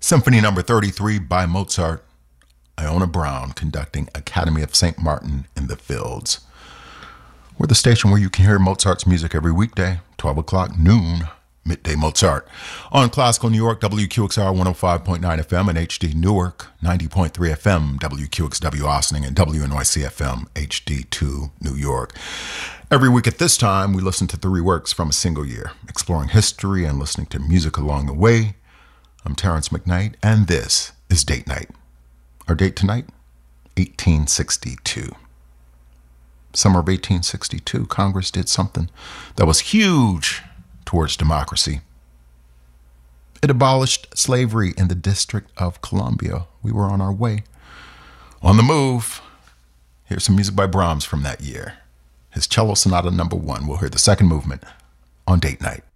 Symphony Number 33 by Mozart. Iona Brown conducting Academy of St. Martin in the Fields. We're the station where you can hear Mozart's music every weekday, 12 o'clock noon, midday Mozart. On Classical New York, WQXR 105.9 FM and HD Newark, 90.3 FM, WQXW Ossining, and WNYC FM, HD2 New York. Every week at this time, we listen to 3 works from a single year, exploring history and listening to music along the way. I'm Terrence McKnight, and this is Date Night. Our date tonight, 1862. Summer of 1862, Congress did something that was huge towards democracy. It abolished slavery in the District of Columbia. We were on our way. On the move. Here's some music by Brahms from that year. His Cello Sonata No. 1. We'll hear the second movement on Date Night.